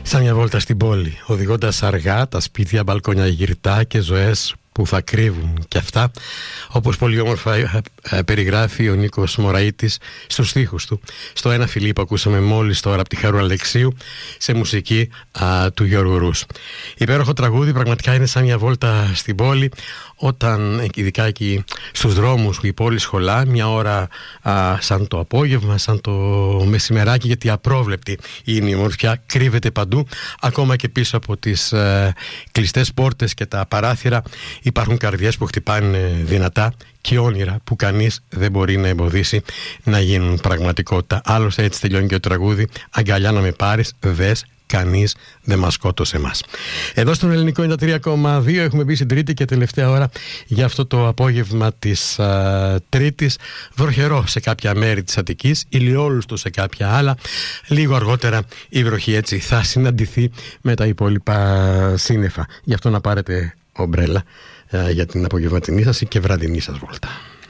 Σαν μια βόλτα στην πόλη, οδηγώντας αργά τα σπίτια, μπαλκόνια γυρτά και ζωές που θα κρύβουν κι αυτά, όπως πολύ όμορφα περιγράφει ο Νίκος Μωραΐτης στους στίχους του, στο ένα φιλί που ακούσαμε μόλις τώρα από τη Χαρούλα Αλεξίου, σε μουσική του Γιώργου Ρους. Υπέροχο τραγούδι, πραγματικά είναι σαν μια βόλτα στην πόλη, όταν ειδικά εκεί στους δρόμους που η πόλη σχολά, μια ώρα σαν το απόγευμα, σαν το μεσημεράκι, γιατί απρόβλεπτη είναι η ομορφιά, κρύβεται παντού, ακόμα και πίσω από τις κλειστές πόρτες και τα παράθυρα υπάρχουν καρδιές που χτυπάνε δυνατά και όνειρα που κανείς δεν μπορεί να εμποδίσει να γίνουν πραγματικότητα. Άλλωστε έτσι τελειώνει και το τραγούδι, αγκαλιά να με πάρεις, δες, κανείς δεν μας σκότωσε εμάς. Εδώ στον Ελληνικό 93,2 έχουμε μπει στην τρίτη και τελευταία ώρα για αυτό το απόγευμα της Τρίτης. Βροχερό σε κάποια μέρη της Αττικής, ηλιόλουστο σε κάποια άλλα. Λίγο αργότερα η βροχή έτσι θα συναντηθεί με τα υπόλοιπα σύννεφα. Γι' αυτό να πάρετε ομπρέλα για την απογευματινή σας ή και βραδινή σας βόλτα.